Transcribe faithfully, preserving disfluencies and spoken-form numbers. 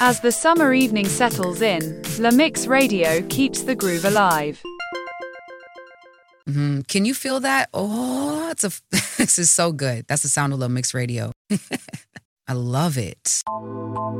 As the summer evening settles in, La Mix Radio keeps the groove alive. Mm-hmm. Can you feel that? Oh, it's a, this is so good. That's the sound of La Mix Radio. I love it.